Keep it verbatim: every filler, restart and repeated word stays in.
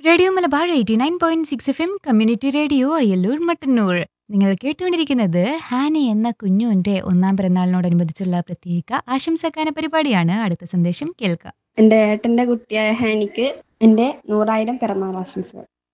Radio Malabar eighty nine point six F M community radio Ayyallur Mattannur. നിങ്ങൾ കേട്ടുകൊണ്ടിരിക്കുന്നത് ഹാനി എന്ന കുഞ്ഞുവിന്റെ ഒന്നാം പിറന്നാളിനോടനുബന്ധിച്ചുള്ള പ്രത്യേക ആശംസഗാന പരിപാടിയാണ്. അടുത്ത സന്ദേശം കേൾക്കാം. എൻ്റെ ഏട്ടൻ്റെ കുട്ടിയായ ഹാനിക്ക് എൻ്റെ നൂറായിരം പിറന്നാൾ ആശംസകൾ.